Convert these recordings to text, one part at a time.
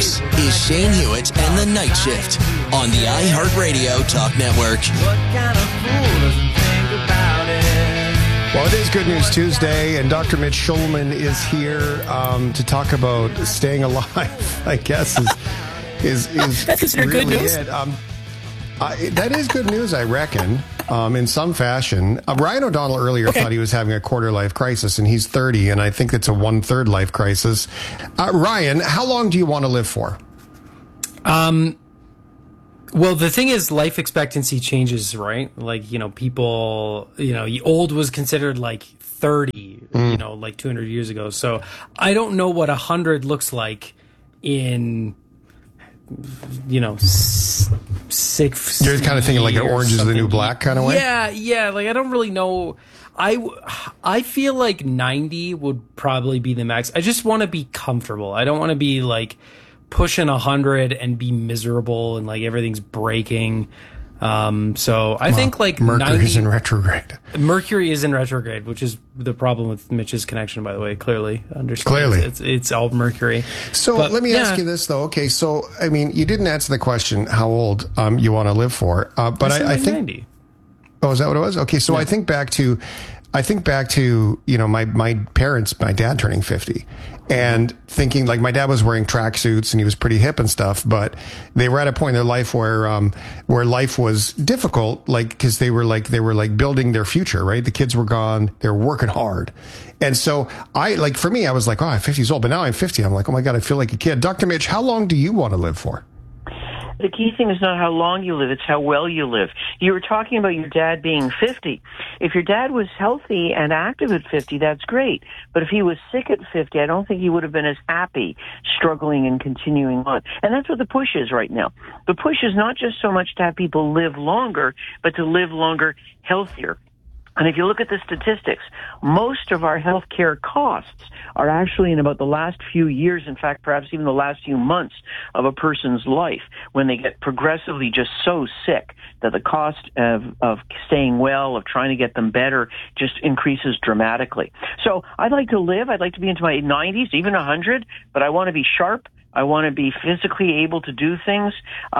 is Shane Hewitt and the Night Shift on the iHeartRadio Talk Network. What kind of fool doesn't think about it? Well, it is Good News Tuesday, and Dr. Mitch Schulman is here to talk about staying alive, I guess, is That's really good news. it. That is good news, I reckon, in some fashion. Ryan O'Donnell earlier thought he was having a quarter-life crisis, and he's 30, and I think it's a one-third life crisis. Ryan, how long do you want to live for? Well, the thing is, life expectancy changes, right? Like, people, old was considered like 30, like 200 years ago. So I don't know what 100 looks like in, 6. You're kind of thinking like an Orange is the New Black kind of way? Yeah. Like, I don't really know. I feel like 90 would probably be the max. I just want to be comfortable. I don't want to be like pushing 100 and be miserable and like everything's breaking. So I think like Mercury's in retrograde. Mercury is in retrograde, which is the problem with Mitch's connection, by the way. Clearly. It's all Mercury. So let me ask you this, though. Okay, so, I mean, you didn't answer the question how old you want to live for. But I think... 90. Oh, is that what it was? Okay, so yeah. I think back to, my parents, my dad turning 50. And thinking, like, my dad was wearing tracksuits and he was pretty hip and stuff, but they were at a point in their life where life was difficult, like, because they were building their future, right? The kids were gone, they were working hard. And so for me, I was like, oh, I'm 50 years old, but now I'm 50. I'm like, oh my God, I feel like a kid. Dr. Mitch, how long do you want to live for? The key thing is not how long you live, it's how well you live. You were talking about your dad being 50. If your dad was healthy and active at 50, that's great. But if he was sick at 50, I don't think he would have been as happy struggling and continuing on. And that's what the push is right now. The push is not just so much to have people live longer, but to live longer healthier. And if you look at the statistics, most of our healthcare costs are actually in about the last few years, in fact, perhaps even the last few months of a person's life, when they get progressively just so sick that the cost of staying well, of trying to get them better, just increases dramatically. So I'd like to live. I'd like to be into my 90s, even 100, but I want to be sharp. I want to be physically able to do things.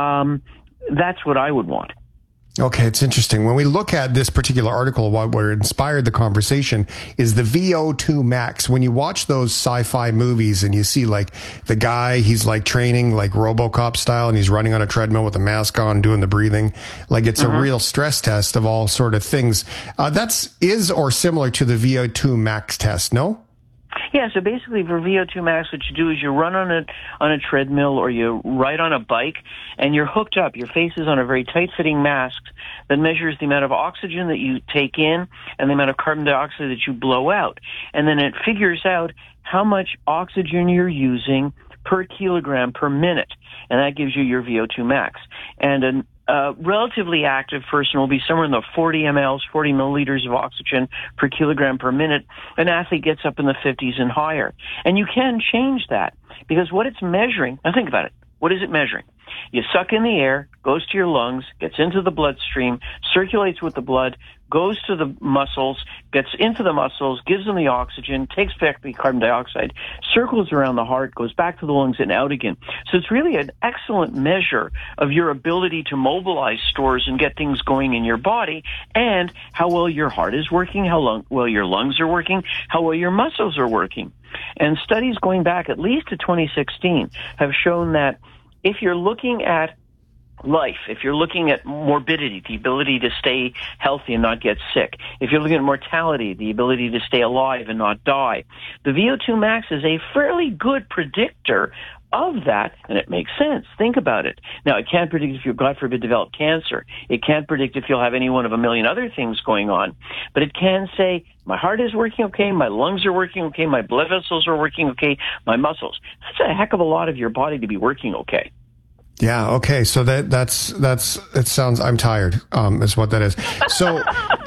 That's what I would want. Okay, it's interesting. When we look at this particular article, what inspired the conversation is the VO2 max. When you watch those sci-fi movies and you see like the guy, he's like training like RoboCop style and he's running on a treadmill with a mask on, doing the breathing, like it's a real stress test of all sort of things. Is or similar to the VO2 max test, no? Yeah, so basically for VO2 max, what you do is you run on a treadmill or you ride on a bike, and you're hooked up. Your face is on a very tight-fitting mask that measures the amount of oxygen that you take in and the amount of carbon dioxide that you blow out. And then it figures out how much oxygen you're using per kilogram per minute, and that gives you your VO2 max. And a relatively active person will be somewhere in the 40 milliliters of oxygen per kilogram per minute. An athlete gets up in the 50s and higher. And you can change that because what it's measuring, now think about it. What is it measuring? You suck in the air, goes to your lungs, gets into the bloodstream, circulates with the blood, goes to the muscles, gets into the muscles, gives them the oxygen, takes back the carbon dioxide, circles around the heart, goes back to the lungs and out again. So it's really an excellent measure of your ability to mobilize stores and get things going in your body, and how well your heart is working, how well your lungs are working, how well your muscles are working. And studies going back at least to 2016 have shown that if you're looking at life, if you're looking at morbidity, the ability to stay healthy and not get sick, if you're looking at mortality, the ability to stay alive and not die, the VO2 max is a fairly good predictor of that, and it makes sense. Think about it. Now, it can't predict if you, God forbid, develop cancer. It can't predict if you'll have any one of a million other things going on. But it can say, my heart is working okay, my lungs are working okay, my blood vessels are working okay, my muscles. That's a heck of a lot of your body to be working okay. Yeah. Okay. So that's it sounds, I'm tired, is what that is. So,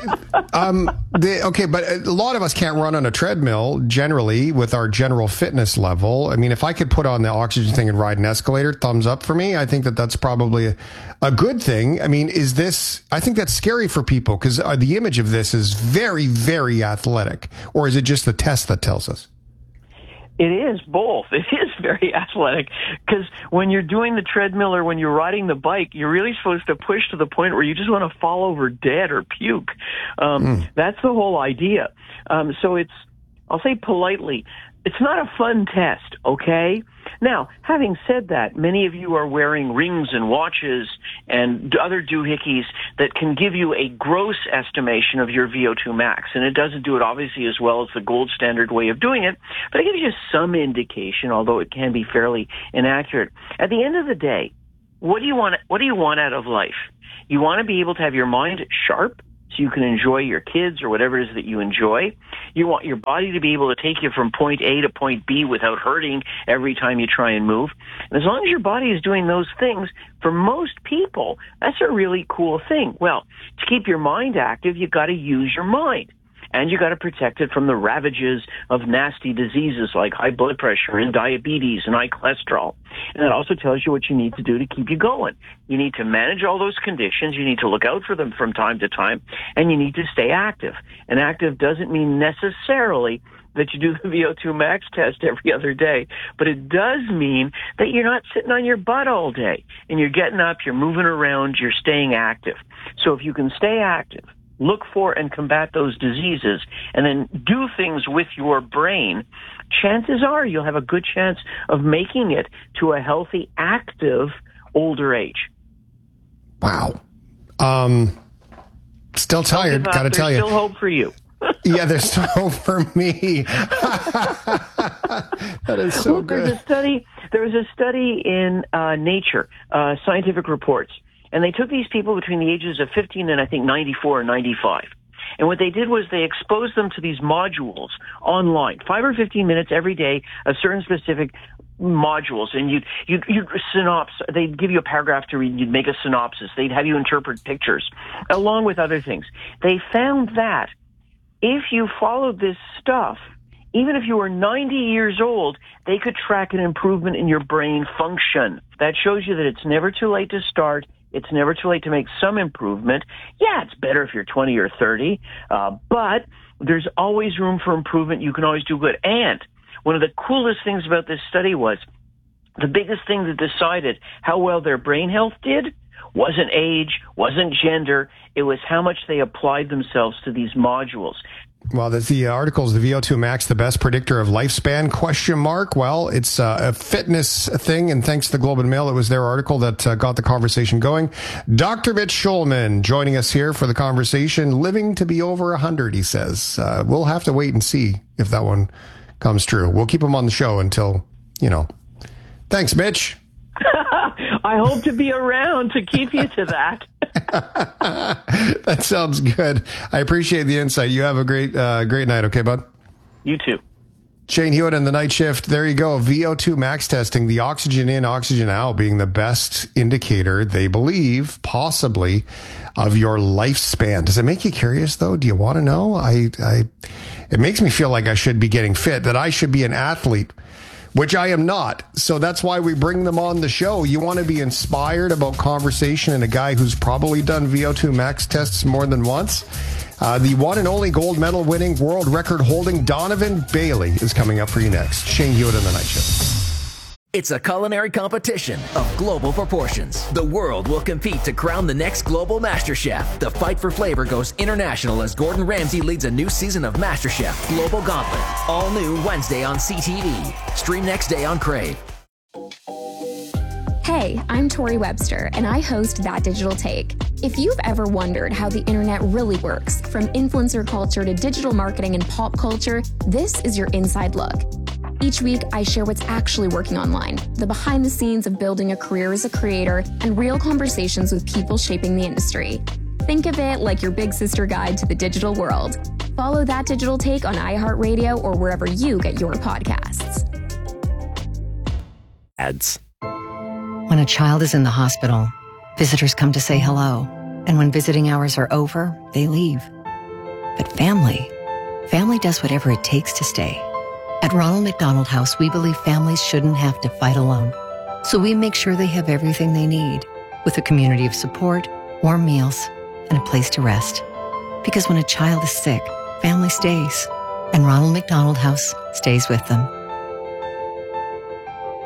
but a lot of us can't run on a treadmill generally with our general fitness level. I mean, if I could put on the oxygen thing and ride an escalator, thumbs up for me. I think that's probably a good thing. I mean, I think that's scary for people because the image of this is very, very athletic, or is it just the test that tells us? It is both. It is very athletic, because when you're doing the treadmill or when you're riding the bike, you're really supposed to push to the point where you just want to fall over dead or puke. That's the whole idea. So it's, I'll say politely, it's not a fun test, okay? Now, having said that, many of you are wearing rings and watches and other doohickeys that can give you a gross estimation of your VO2 max. And it doesn't do it obviously as well as the gold standard way of doing it, but it gives you some indication, although it can be fairly inaccurate. At the end of the day, what do you want out of life? You want to be able to have your mind sharp, so you can enjoy your kids or whatever it is that you enjoy. You want your body to be able to take you from point A to point B without hurting every time you try and move. And as long as your body is doing those things, for most people, that's a really cool thing. Well, to keep your mind active, you've got to use your mind. And you got to protect it from the ravages of nasty diseases like high blood pressure and diabetes and high cholesterol. And it also tells you what you need to do to keep you going. You need to manage all those conditions. You need to look out for them from time to time. And you need to stay active. And active doesn't mean necessarily that you do the VO2 max test every other day. But it does mean that you're not sitting on your butt all day. And you're getting up, you're moving around, you're staying active. So if you can stay active, look for and combat those diseases, and then do things with your brain, chances are you'll have a good chance of making it to a healthy, active, older age. Wow. Still tired, gotta tell you. There's still hope for you. Yeah, there's still hope for me. That is so good. There was a study in Nature, Scientific Reports, and they took these people between the ages of 15 and I think 94 or 95. And what they did was they exposed them to these modules online, 5 or 15 minutes every day of certain specific modules. And you'd synopsis, they'd give you a paragraph to read, you'd make a synopsis, they'd have you interpret pictures, along with other things. They found that if you followed this stuff, even if you were 90 years old, they could track an improvement in your brain function. That shows you that it's never too late to start. It's never too late to make some improvement. Yeah, it's better if you're 20 or 30, but there's always room for improvement. You can always do good. And one of the coolest things about this study was the biggest thing that decided how well their brain health did wasn't age, wasn't gender. It was how much they applied themselves to these modules. Well, the article's the VO2 max, the best predictor of lifespan, ? Well, it's a fitness thing, and thanks to the Globe and Mail, it was their article that got the conversation going. Dr. Mitch Schulman joining us here for the conversation, living to be over 100, he says. We'll have to wait and see if that one comes true. We'll keep him on the show until, Thanks, Mitch. I hope to be around to keep you to that. That sounds good. I appreciate the insight. You have a great night. Okay, bud? You too. Shane Hewitt and the Night Shift. There you go. VO2 max testing, the oxygen in, oxygen out being the best indicator, they believe, possibly, of your lifespan. Does it make you curious, though? Do you want to know? It makes me feel like I should be getting fit, that I should be an athlete, which I am not. So that's why we bring them on the show. You want to be inspired about conversation and a guy who's probably done VO2 max tests more than once. The one and only gold medal winning, world record holding Donovan Bailey is coming up for you next. Shane Hewitt on the Night Shift. It's a culinary competition of global proportions. The world will compete to crown the next global MasterChef. The fight for flavor goes international as Gordon Ramsay leads a new season of MasterChef Global Gauntlet. All new Wednesday on CTV. Stream next day on Crave. Hey, I'm Tori Webster, and I host That Digital Take. If you've ever wondered how the internet really works, from influencer culture to digital marketing and pop culture, this is your inside look. Each week, I share what's actually working online, the behind the scenes of building a career as a creator, and real conversations with people shaping the industry. Think of it like your big sister guide to the digital world. Follow That Digital Take on iHeartRadio or wherever you get your podcasts. Ads. When a child is in the hospital, visitors come to say hello. And when visiting hours are over, they leave. But family does whatever it takes to stay. At Ronald McDonald House, we believe families shouldn't have to fight alone. So we make sure they have everything they need, with a community of support, warm meals, and a place to rest. Because when a child is sick, family stays, and Ronald McDonald House stays with them.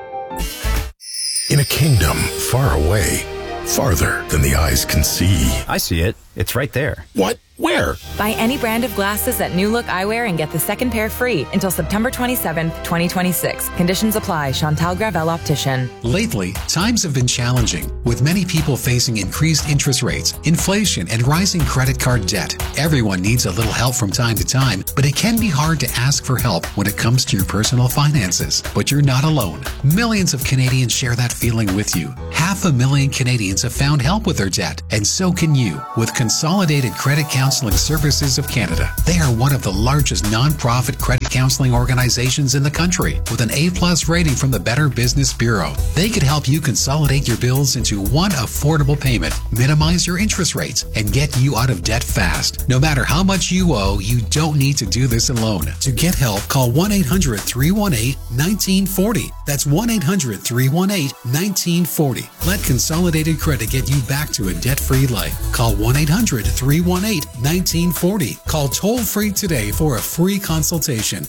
in a kingdom far away, farther than the eyes can see. I see it. It's right there. What? Where? Buy any brand of glasses at New Look Eyewear and get the second pair free until September 27th, 2026. Conditions apply. Chantal Gravel Optician. Lately, times have been challenging, with many people facing increased interest rates, inflation, and rising credit card debt. Everyone needs a little help from time to time, but it can be hard to ask for help when it comes to your personal finances. But you're not alone. Millions of Canadians share that feeling with you. 500,000 Canadians have found help with their debt, and so can you with Consolidated Credit Counseling Services of Canada. They are one of the largest non-profit credit counseling organizations in the country, with an A+ rating from the Better Business Bureau. They could help you consolidate your bills into one affordable payment, minimize your interest rates, and get you out of debt fast. No matter how much you owe, you don't need to do this alone. To get help, call 1-800-318-1940. That's 1-800-318-1940. Let Consolidated Credit get you back to a debt-free life. Call 1-800-318-1940. Call toll-free today for a free consultation.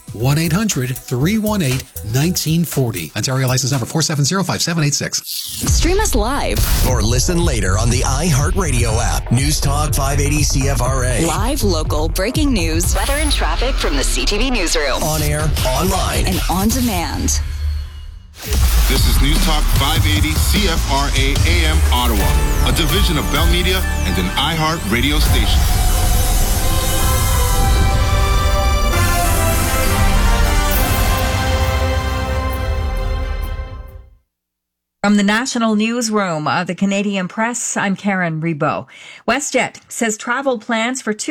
1-800-318-1940. Ontario license number 4705786. Stream us live or listen later on the iHeartRadio app. News Talk 580 CFRA. Live, local, breaking news, weather and traffic from the CTV newsroom. On air, online, and on demand. This is News Talk 580 CFRA AM Ottawa, a division of Bell Media and an iHeart radio station. From the National Newsroom of the Canadian Press, I'm Karen Reboux. WestJet says travel plans for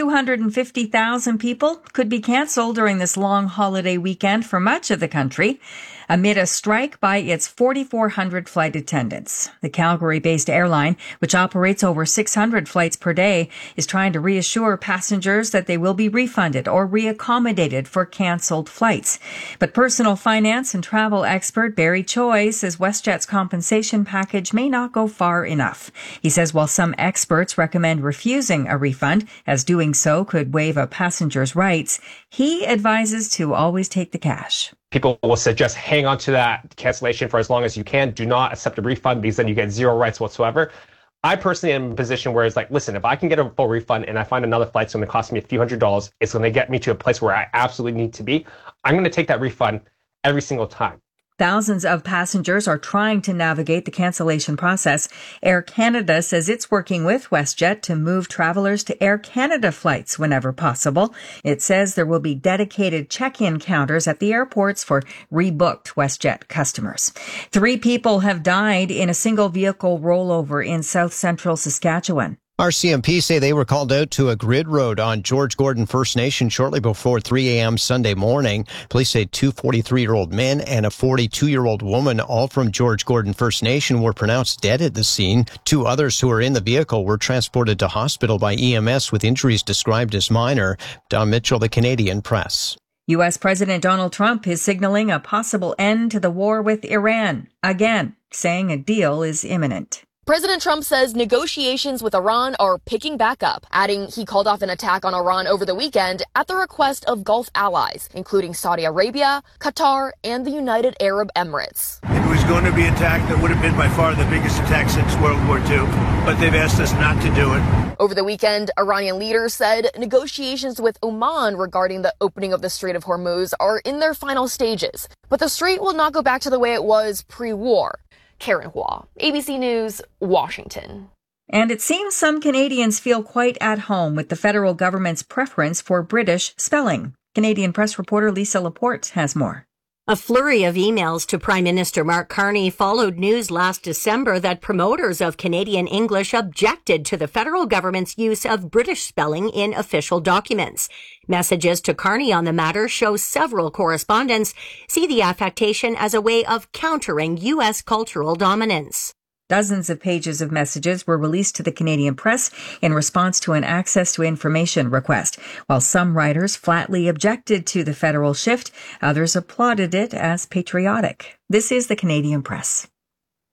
250,000 people could be cancelled during this long holiday weekend for much of the country, amid a strike by its 4,400 flight attendants. The Calgary-based airline, which operates over 600 flights per day, is trying to reassure passengers that they will be refunded or reaccommodated for cancelled flights. But personal finance and travel expert Barry Choi says WestJet's compensation package may not go far enough. He says while some experts recommend refusing a refund, as doing so could waive a passenger's rights, he advises to always take the cash. People will suggest hang on to that cancellation for as long as you can. Do not accept a refund because then you get zero rights whatsoever. I personally am in a position where it's like, listen, if I can get a full refund and I find another flight's going to cost me a few $100s, it's going to get me to a place where I absolutely need to be, I'm going to take that refund every single time. Thousands of passengers are trying to navigate the cancellation process. Air Canada says it's working with WestJet to move travelers to Air Canada flights whenever possible. It says there will be dedicated check-in counters at the airports for rebooked WestJet customers. 3 people have died in a single vehicle rollover in south central Saskatchewan. RCMP say they were called out to a grid road on George Gordon First Nation shortly before 3 a.m. Sunday morning. Police say 2 43-year-old men and a 42-year-old woman, all from George Gordon First Nation, were pronounced dead at the scene. 2 others who were in the vehicle were transported to hospital by EMS with injuries described as minor. Don Mitchell, the Canadian Press. U.S. President Donald Trump is signaling a possible end to the war with Iran, again, saying a deal is imminent. President Trump says negotiations with Iran are picking back up, adding he called off an attack on Iran over the weekend at the request of Gulf allies, including Saudi Arabia, Qatar, and the United Arab Emirates. It was going to be an attack that would have been by far the biggest attack since World War II, but they've asked us not to do it. Over the weekend, Iranian leaders said negotiations with Oman regarding the opening of the Strait of Hormuz are in their final stages, but the strait will not go back to the way it was pre-war. Karen Hua, ABC News, Washington. And it seems some Canadians feel quite at home with the federal government's preference for British spelling. Canadian Press reporter Lisa Laporte has more. A flurry of emails to Prime Minister Mark Carney followed news last December that promoters of Canadian English objected to the federal government's use of British spelling in official documents. Messages to Carney on the matter show several correspondents see the affectation as a way of countering U.S. cultural dominance. Dozens of pages of messages were released to the Canadian Press in response to an access to information request. While some writers flatly objected to the federal shift, others applauded it as patriotic. This is the Canadian Press.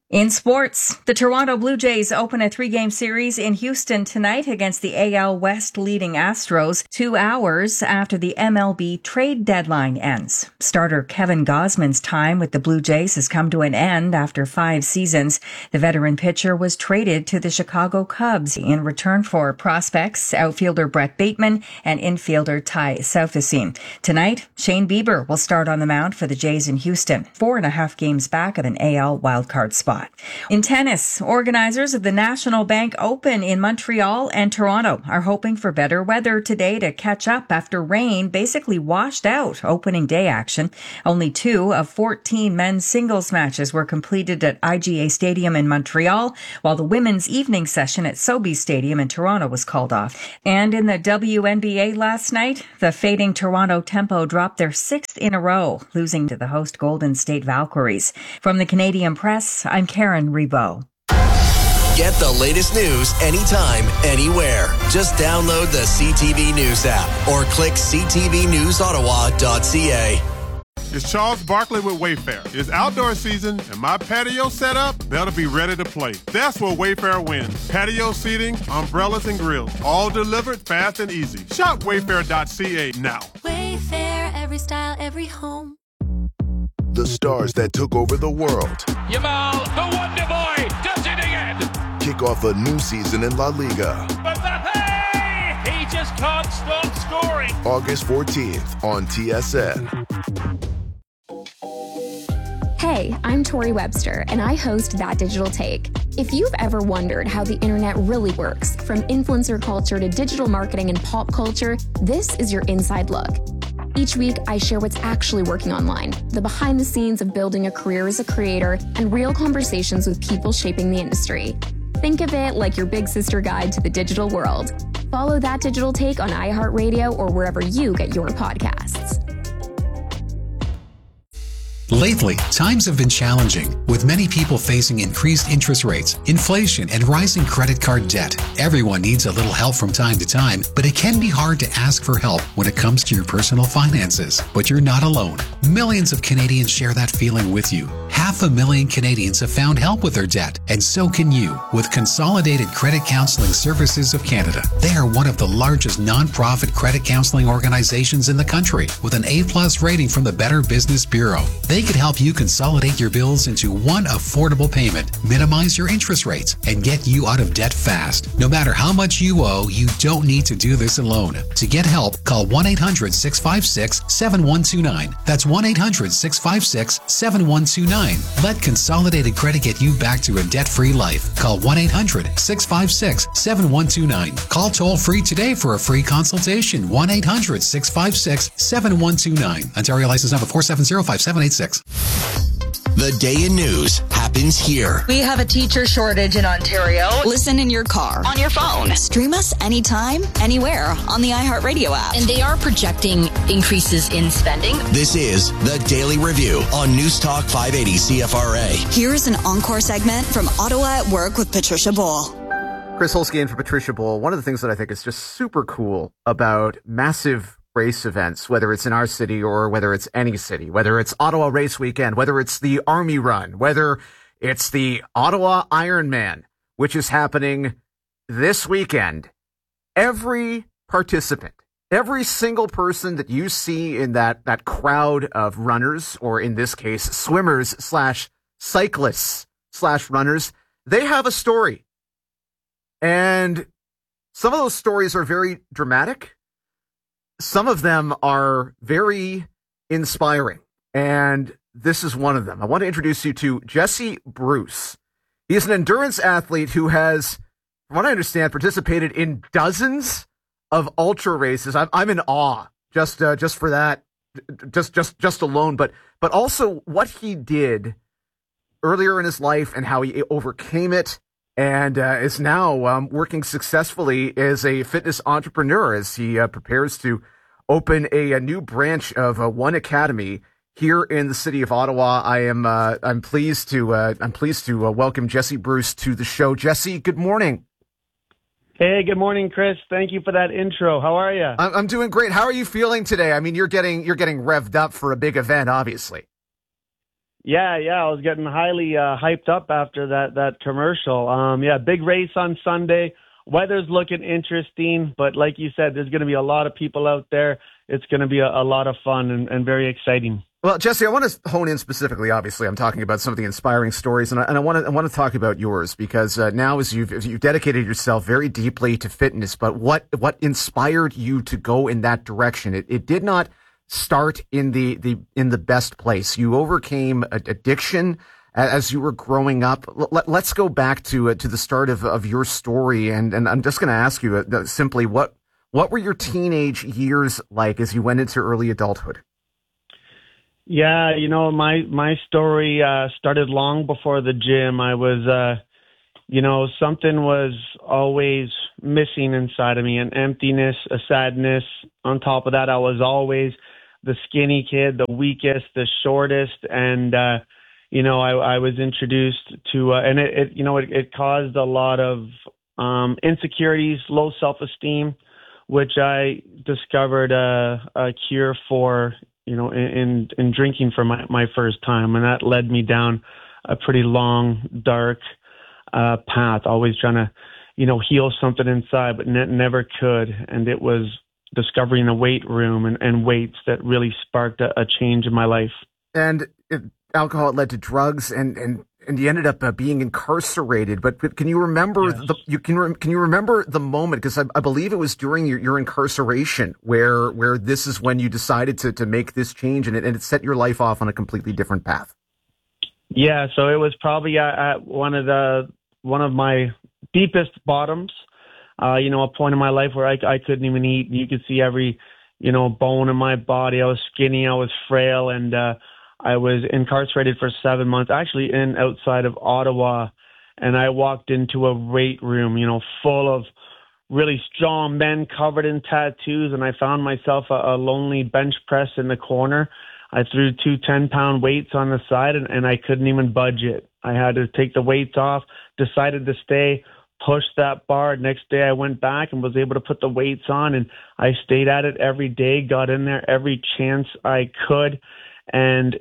In sports, the Toronto Blue Jays open a 3-game series in Houston tonight against the AL West leading Astros 2 hours after the MLB trade deadline ends. Starter Kevin Gausman's time with the Blue Jays has come to an end after 5 seasons. The veteran pitcher was traded to the Chicago Cubs in return for prospects outfielder Brett Bateman and infielder Ty Southesine. Tonight, Shane Bieber will start on the mound for the Jays in Houston, 4.5 games back of an AL wildcard spot. In tennis, organizers of the National Bank Open in Montreal and Toronto are hoping for better weather today to catch up after rain basically washed out opening day action. Only 2 of 14 men's singles matches were completed at IGA Stadium in Montreal, while the women's evening session at Sobeys Stadium in Toronto was called off. And in the WNBA last night, the fading Toronto Tempo dropped their 6th in a row, losing to the host Golden State Valkyries. From the Canadian Press, I'm Karen Rebo. Get the latest news anytime, anywhere. Just download the CTV News app or click ctvnewsottawa.ca. It's Charles Barkley with Wayfair. It's outdoor season, and my patio setup better be ready to play. That's where Wayfair wins. Patio seating, umbrellas, and grills, all delivered fast and easy. Shop wayfair.ca now. Wayfair, every style, every home. The stars that took over the world. Yamal, the Wonder Boy, does it again. Kick off a new season in La Liga. Mbappe, he just can't stop scoring. August 14th on TSN. Hey, I'm Tori Webster, and I host That Digital Take. If you've ever wondered how the internet really works, from influencer culture to digital marketing and pop culture, this is your inside look. Each week, I share what's actually working online, the behind the scenes of building a career as a creator, and real conversations with people shaping the industry. Think of it like your big sister guide to the digital world. Follow That Digital Take on iHeartRadio or wherever you get your podcasts. Lately, times have been challenging, with many people facing increased interest rates, inflation, and rising credit card debt. Everyone needs a little help from time to time, but it can be hard to ask for help when it comes to your personal finances. But you're not alone. Millions of Canadians share that feeling with you. 500,000 Canadians have found help with their debt, and so can you with Consolidated Credit Counseling Services of Canada. They are one of the largest non-profit credit counseling organizations in the country, with an A+ rating from the Better Business Bureau. They could help you consolidate your bills into one affordable payment, minimize your interest rates, and get you out of debt fast. No matter how much you owe, you don't need to do this alone. To get help, call 1-800-656-7129. That's 1-800-656-7129. Let Consolidated Credit get you back to a debt-free life. Call 1-800-656-7129. Call toll-free today for a free consultation. 1-800-656-7129. Ontario license number 4705786. The day in news happens here. We have a teacher shortage in Ontario. Listen in your car, on your phone. Stream us anytime, anywhere on the iHeartRadio app. And they are projecting increases in spending. This is The Daily Review on News Talk 580 CFRA. Here's an encore segment from Ottawa at Work with Patricia Bull. Chris Holsky in for Patricia Bull. One of the things that I think is just super cool about massive race events, whether it's in our city or whether it's any city, whether it's Ottawa Race Weekend, whether it's the Army Run, whether it's the Ottawa Ironman, which is happening this weekend, every participant, every single person that you see in that crowd of runners, or in this case, swimmers / cyclists / runners, they have a story. And some of those stories are very dramatic. Some of them are very inspiring, and this is one of them. I want to introduce you to Jesse Bruce. He is an endurance athlete who has, from what I understand, participated in dozens of ultra races. I'm in awe just for that, just alone, but also what he did earlier in his life and how he overcame it, and is now working successfully as a fitness entrepreneur as he prepares to open a new branch of One Academy here in the city of Ottawa. I'm pleased to welcome Jesse Bruce to the show. Jesse, good morning. Hey, good morning, Chris. Thank you for that intro. How are you? I'm doing great. How are you feeling today? I mean, you're getting revved up for a big event, obviously. Yeah, I was getting highly hyped up after that commercial. Big race on Sunday. Weather's looking interesting, but like you said, there's going to be a lot of people out there. It's going to be a lot of fun and very exciting. Well, Jesse, I want to hone in specifically. Obviously, I'm talking about some of the inspiring stories, and I want to talk about yours because now, as you've dedicated yourself very deeply to fitness, but what inspired you to go in that direction? It did not start in the best place. You overcame addiction as you were growing up. Let's go back to the start of your story, and I'm just going to ask you simply what were your teenage years like as you went into early adulthood? Yeah, my story started long before the gym. I was, something was always missing inside of me, an emptiness, a sadness. On top of that, I was always the skinny kid, the weakest, the shortest, and I was introduced to, and it caused a lot of insecurities, low self-esteem, which I discovered a cure for, in drinking for my first time. And that led me down a pretty long, dark path, always trying to, heal something inside, but never could. And it was discovering the weight room and weights that really sparked a change in my life. And alcohol led to drugs, and you ended up being incarcerated. But can you remember can you remember the moment? Because I believe it was during your incarceration where this is when you decided to make this change, and it set your life off on a completely different path. Yeah, so it was probably at one of my deepest bottoms. A point in my life where I couldn't even eat. You could see every bone in my body. I was skinny. I was frail, and I was incarcerated for 7 months, actually outside of Ottawa, and I walked into a weight room, full of really strong men covered in tattoos, and I found myself a lonely bench press in the corner. I threw 2 10-pound weights on the side, and I couldn't even budge it. I had to take the weights off, decided to stay, pushed that bar. Next day I went back and was able to put the weights on, and I stayed at it every day, got in there every chance I could, and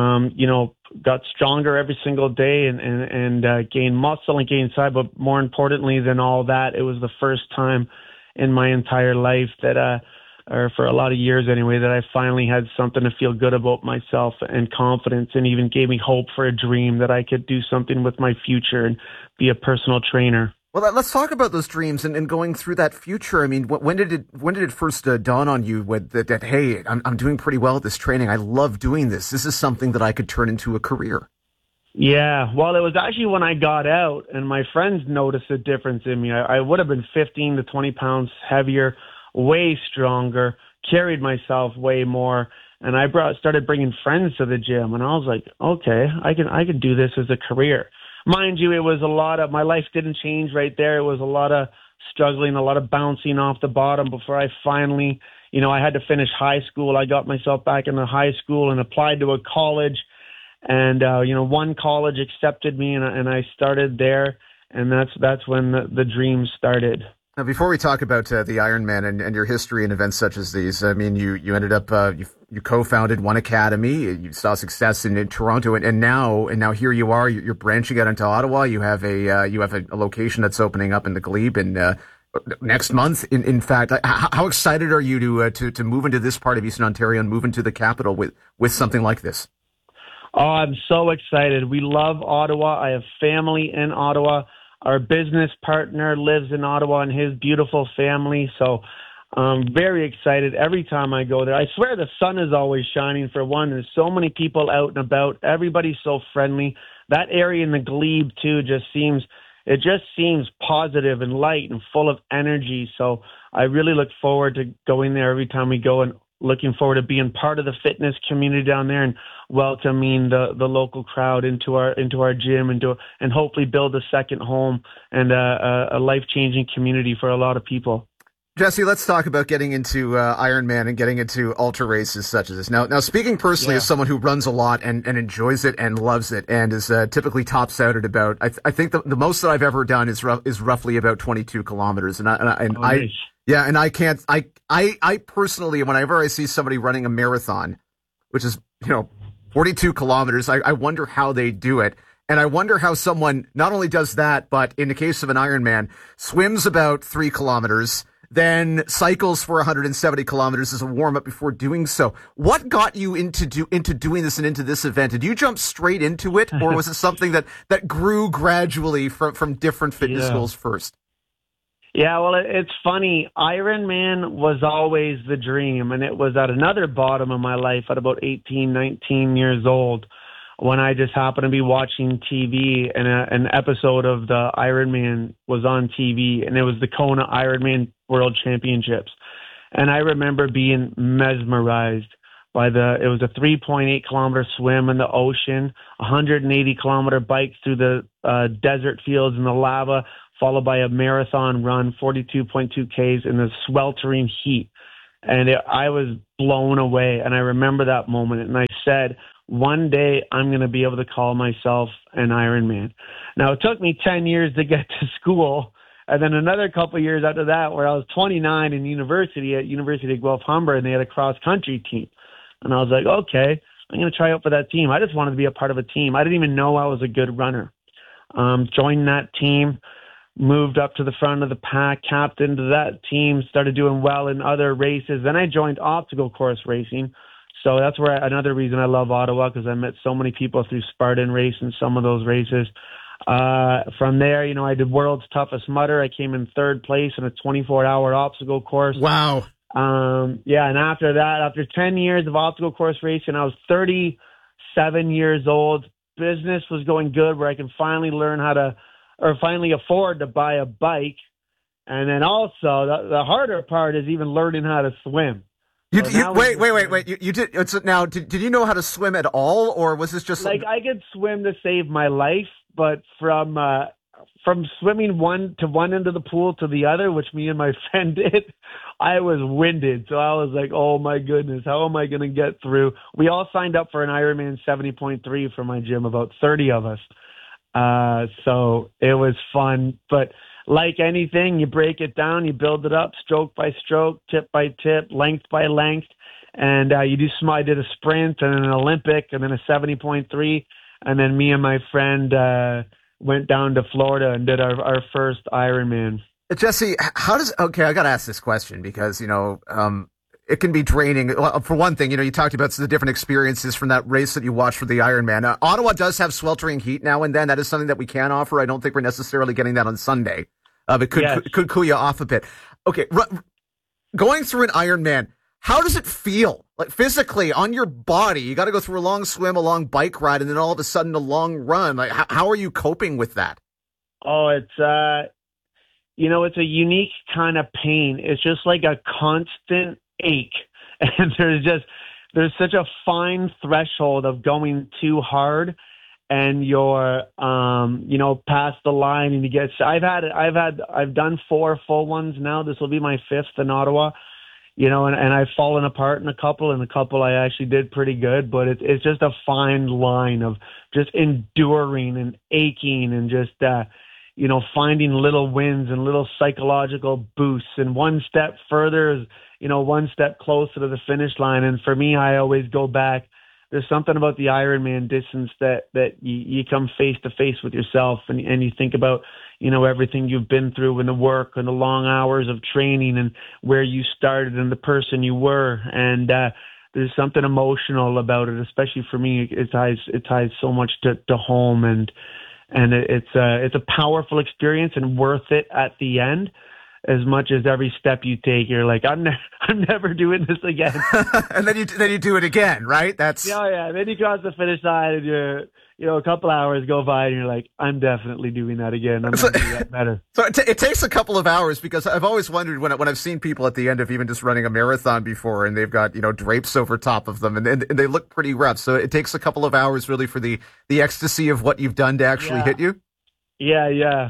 got stronger every single day and gained muscle and gained size. But more importantly than all that, it was the first time in my entire life that, or for a lot of years anyway, that I finally had something to feel good about myself and confidence, and even gave me hope for a dream that I could do something with my future and be a personal trainer. Well, let's talk about those dreams and going through that future. I mean, when did it first dawn on you that hey, I'm doing pretty well at this training. I love doing this. This is something that I could turn into a career. Yeah, well, it was actually when I got out and my friends noticed a difference in me. I would have been 15 to 20 pounds heavier, way stronger, carried myself way more, and I started bringing friends to the gym, and I was like, okay, I can do this as a career. Mind you, it was a lot of, my life didn't change right there. It was a lot of struggling, a lot of bouncing off the bottom before I finally, I had to finish high school. I got myself back into high school and applied to a college, and, one college accepted me, and I started there, and that's when the dream started. Now, before we talk about the Ironman and your history and events such as these, I mean, you ended up you co-founded One Academy. You saw success in Toronto, and now here you are. You're branching out into Ottawa. You have a location that's opening up in the Glebe next month. In fact, how excited are you to move into this part of Eastern Ontario and move into the capital with something like this? Oh, I'm so excited. We love Ottawa. I have family in Ottawa. Our business partner lives in Ottawa and his beautiful family. So I'm very excited every time I go there. I swear the sun is always shining, for one. There's so many people out and about. Everybody's so friendly. That area in the Glebe, too, just seems positive and light and full of energy. So I really look forward to going there every time we go, and looking forward to being part of the fitness community down there and welcoming the local crowd into our gym and hopefully build a second home and a life-changing community for a lot of people. Jesse, let's talk about getting into Ironman and getting into ultra races such as this. Now speaking personally as someone who runs a lot and enjoys it and loves it and is typically tops out at about, I think the most that I've ever done is roughly about 22 kilometers. Nice. Yeah, and I personally, whenever I see somebody running a marathon, which is, 42 kilometers. I wonder how they do it. And I wonder how someone not only does that, but in the case of an Ironman, swims about 3 kilometers, then cycles for 170 kilometers as a warm-up before doing so. What got you into doing this and into this event? Did you jump straight into it, or was it something that grew gradually from different fitness goals first? Yeah, well, it's funny. Ironman was always the dream, and it was at another bottom of my life at about 18, 19 years old when I just happened to be watching TV, and an episode of the Ironman was on TV, and it was the Kona Ironman World Championships. And I remember being mesmerized by it was a 3.8 kilometer swim in the ocean, 180 kilometer bike through the desert fields and the lava, followed by a marathon run, 42.2 Ks in the sweltering heat. And I was blown away. And I remember that moment. And I said, one day I'm going to be able to call myself an Ironman. Now, it took me 10 years to get to school. And then another couple of years after that, where I was 29 in university at University of Guelph Humber, and they had a cross-country team. And I was like, okay, I'm going to try out for that team. I just wanted to be a part of a team. I didn't even know I was a good runner. Joined that team, moved up to the front of the pack, captained that team, started doing well in other races. Then I joined obstacle course racing. So that's where another reason I love Ottawa, because I met so many people through Spartan Race and some of those races. From there, I did World's Toughest Mudder. I came in 3rd place in a 24-hour obstacle course. Wow. And after that, after 10 years of obstacle course racing, I was 37 years old. Business was going good, where I can finally finally afford to buy a bike. And then also, the harder part is even learning how to swim. Wait. You did. Now, did you know how to swim at all, or was this just like I could swim to save my life, but from swimming one end of the pool to the other, which me and my friend did, I was winded. So I was like, oh my goodness, how am I going to get through? We all signed up for an Ironman 70.3 for my gym, about 30 of us. So it was fun, but like anything, you break it down, you build it up, stroke by stroke, tip by tip, length by length, and you do. I did a sprint and an Olympic, and then a 70.3, and then me and my friend went down to Florida and did our first Ironman. Jesse, I got to ask this question because it can be draining. Well, for one thing, you talked about the different experiences from that race that you watched for the Ironman. Ottawa does have sweltering heat now and then. That is something that we can offer. I don't think we're necessarily getting that on Sunday. But could cool you off a bit. Okay, going through an Ironman, how does it feel? Like physically on your body? You got to go through a long swim, a long bike ride, and then all of a sudden a long run. Like, how are you coping with that? Oh, it's it's a unique kind of pain. It's just like a constant ache, and there's such a fine threshold of going too hard, and you're past the line, and you get. I've done 4 full ones now. This will be my 5th in Ottawa. And I've fallen apart in a couple, and a couple I actually did pretty good, but it's just a fine line of just enduring and aching and just finding little wins and little psychological boosts, and one step further is one step closer to the finish line. And for me, I always go back. There's something about the Ironman distance that you come face to face with yourself, and you think about, everything you've been through and the work and the long hours of training and where you started and the person you were. And there's something emotional about it, especially for me. It ties so much to home, and it's a powerful experience and worth it at the end. As much as every step you take, you're like, I'm never doing this again. And then you do it again, right? That's yeah. Then you cross the finish line, and a couple hours go by, and you're like, I'm definitely doing that again. I'm going to do that better. So it takes a couple of hours, because I've always wondered when I've seen people at the end of even just running a marathon before, and they've got drapes over top of them, and they look pretty rough. So it takes a couple of hours really for the ecstasy of what you've done to actually hit you. Yeah.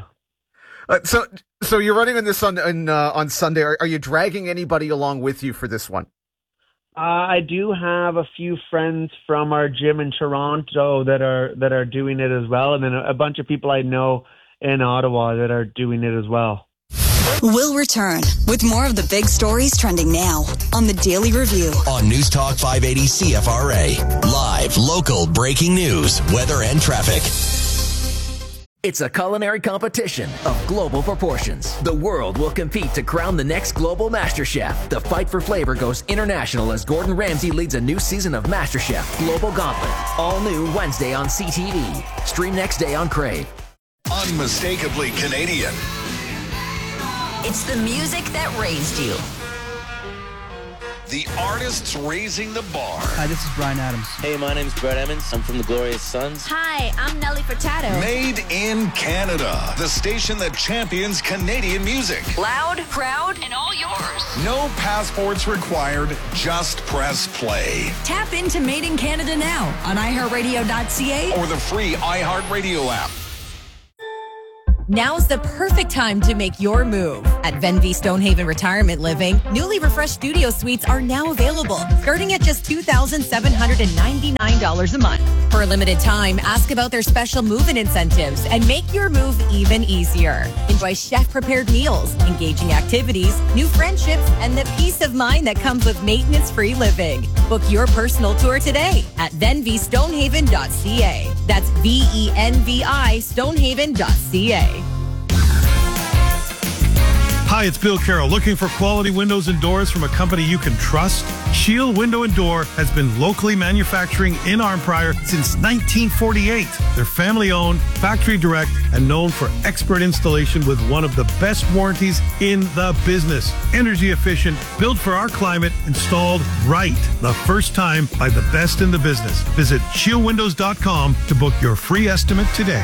So you're running on this on Sunday. Are you dragging anybody along with you for this one? I do have a few friends from our gym in Toronto that are doing it as well, and then a bunch of people I know in Ottawa that are doing it as well. We'll return with more of the big stories trending now on the Daily Review. On News Talk 580 CFRA. Live, local, breaking news, weather, and traffic. It's a culinary competition of global proportions. The world will compete to crown the next global MasterChef. The fight for flavor goes international as Gordon Ramsay leads a new season of MasterChef Global Gauntlet. All new Wednesday on CTV. Stream next day on Crave. Unmistakably Canadian. It's the music that raised you. The artists raising the bar. Hi, this is Bryan Adams. Hey, my name's Brett Emmons. I'm from the Glorious Sons. Hi, I'm Nelly Furtado. Made in Canada. The station that champions Canadian music. Loud, proud, and all yours. No passports required. Just press play. Tap into Made in Canada now on iHeartRadio.ca or the free iHeartRadio app. Now's the perfect time to make your move. At Venvi Stonehaven Retirement Living, newly refreshed studio suites are now available, starting at just $2,799 a month. For a limited time, ask about their special move-in incentives and make your move even easier. Enjoy chef-prepared meals, engaging activities, new friendships, and the peace of mind that comes with maintenance-free living. Book your personal tour today at venvistonehaven.ca. That's VENVI Stonehaven.ca. Hi, it's Bill Carroll. Looking for quality windows and doors from a company you can trust? Shield Window and Door has been locally manufacturing in Arnprior since 1948. They're family-owned, factory-direct, and known for expert installation with one of the best warranties in the business. Energy efficient, built for our climate, installed right the first time by the best in the business. Visit shieldwindows.com to book your free estimate today.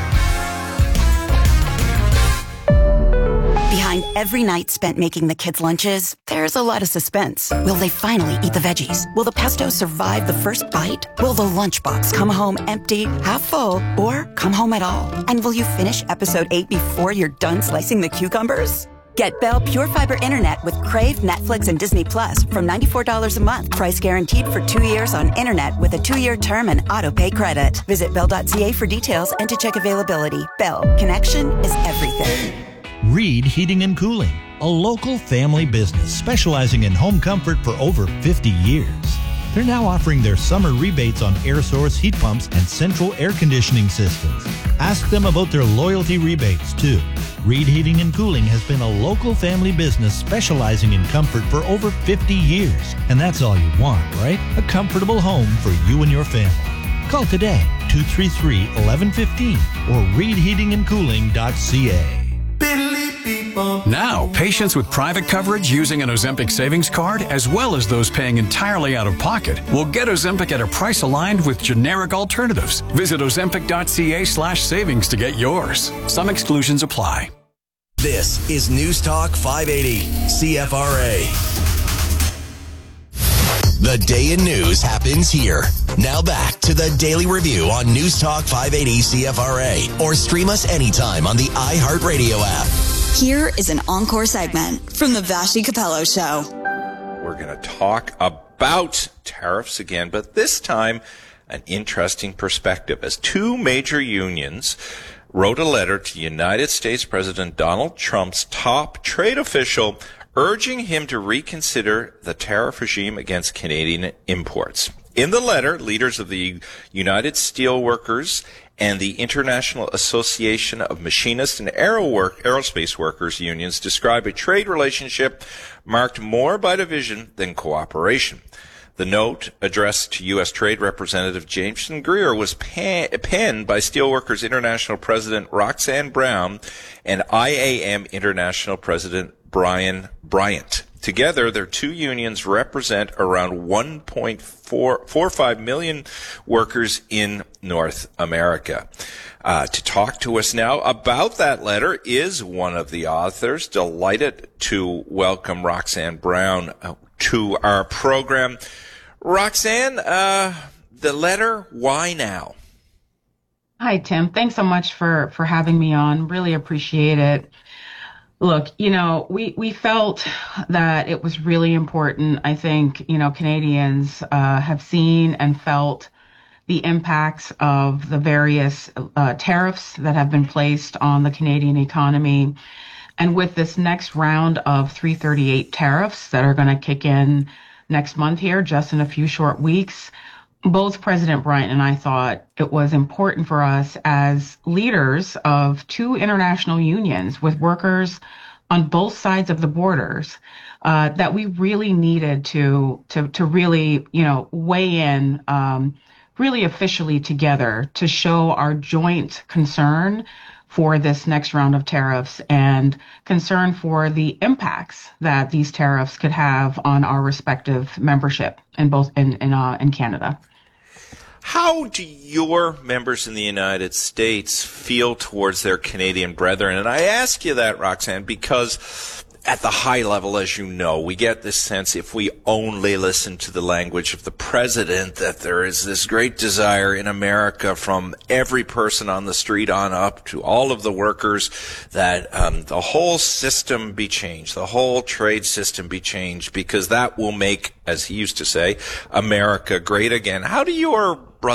Behind every night spent making the kids' lunches, there's a lot of suspense. Will they finally eat the veggies? Will the pesto survive the first bite? Will the lunchbox come home empty, half full, or come home at all? And will you finish episode 8 before you're done slicing the cucumbers? Get Bell Pure Fiber Internet with Crave, Netflix, and Disney Plus from $94 a month. Price guaranteed for 2 years on internet with a 2-year term and auto-pay credit. Visit Bell.ca for details and to check availability. Bell, connection is everything. Reed Heating and Cooling, a local family business specializing in home comfort for over 50 years. They're now offering their summer rebates on air source heat pumps and central air conditioning systems. Ask them about their loyalty rebates, too. Reed Heating and Cooling has been a local family business specializing in comfort for over 50 years. And that's all you want, right? A comfortable home for you and your family. Call today, 233-1115 or reedheatingandcooling.ca. Now, patients with private coverage using an Ozempic savings card, as well as those paying entirely out of pocket, will get Ozempic at a price aligned with generic alternatives. Visit ozempic.ca/savings to get yours. Some exclusions apply. This is News Talk 580 CFRA. The day in news happens here. Now back to the Daily Review on News Talk 580 CFRA or stream us anytime on the iHeartRadio app. Here is an encore segment from the Vashti Capello Show. We're going to talk about tariffs again, but this time an interesting perspective as two major unions wrote a letter to United States President Donald Trump's top trade official urging him to reconsider the tariff regime against Canadian imports. In the letter, leaders of the United Steelworkers and the International Association of Machinists and Aerospace Workers unions describe a trade relationship marked more by division than cooperation. The note, addressed to U.S. Trade Representative Jameson Greer, was penned by Steelworkers International President Roxanne Brown and IAM International President Brian Bryant. Together, their two unions represent around 1.45 million workers in North America. To talk to us now about that letter is one of the authors. Delighted to welcome Roxanne Brown to our program. Roxanne, the letter, why now? Hi, Tim. Thanks so much for having me on. Really appreciate it. Look, we felt that it was really important. I think, Canadians have seen and felt the impacts of the various tariffs that have been placed on the Canadian economy. And with this next round of 338 tariffs that are going to kick in next month here, just in a few short weeks, both President Bryant and I thought it was important for us as leaders of two international unions with workers on both sides of the borders, that we really needed to really, weigh in, really officially together to show our joint concern for this next round of tariffs and concern for the impacts that these tariffs could have on our respective membership in Canada. How do your members in the United States feel towards their Canadian brethren? And I ask you that, Roxanne, because at the high level, as you know, we get this sense, if we only listen to the language of the president, that there is this great desire in America from every person on the street on up to all of the workers that the whole system be changed, the whole trade system be changed, because that will make, as he used to say, America great again. How do your